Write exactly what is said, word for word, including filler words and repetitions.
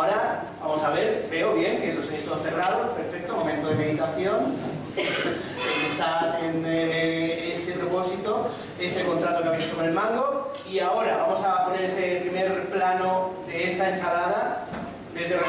Ahora vamos a ver, veo bien que los tenéis todos cerrados, perfecto, momento de meditación. Pensad en eh, ese propósito, ese contrato que habéis hecho con el mango. Y ahora vamos a poner ese primer plano de esta ensalada desde